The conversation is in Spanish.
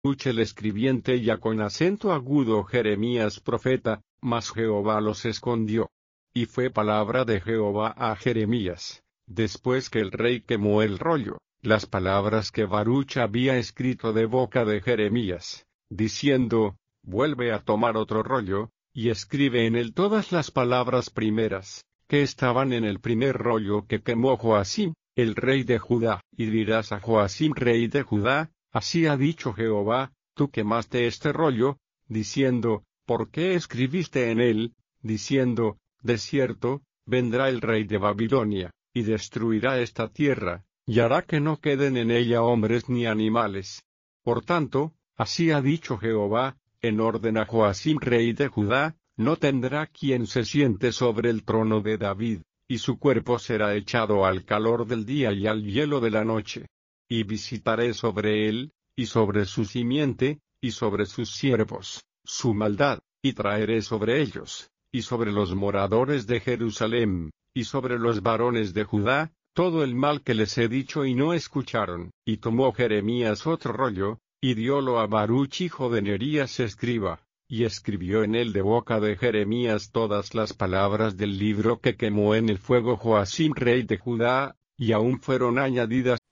el escribiente y a con acento agudo Jeremías profeta, mas Jehová los escondió. Y fue palabra de Jehová a Jeremías, después que el rey quemó el rollo, las palabras que Baruch había escrito de boca de Jeremías, diciendo, vuelve a tomar otro rollo, y escribe en él todas las palabras primeras, que estaban en el primer rollo que quemó Joacim, el rey de Judá. Y dirás a Joacim rey de Judá, así ha dicho Jehová, tú quemaste este rollo, diciendo, ¿por qué escribiste en él? Diciendo, de cierto, vendrá el rey de Babilonia, y destruirá esta tierra, y hará que no queden en ella hombres ni animales. Por tanto, así ha dicho Jehová, en orden a Joacim rey de Judá, no tendrá quien se siente sobre el trono de David, y su cuerpo será echado al calor del día y al hielo de la noche. Y visitaré sobre él, y sobre su simiente, y sobre sus siervos, su maldad, y traeré sobre ellos, y sobre los moradores de Jerusalén, y sobre los varones de Judá, todo el mal que les he dicho y no escucharon. Y tomó Jeremías otro rollo, y diólo a Baruch hijo de Nerías escriba, y escribió en él de boca de Jeremías todas las palabras del libro que quemó en el fuego Joacim rey de Judá, y aún fueron añadidas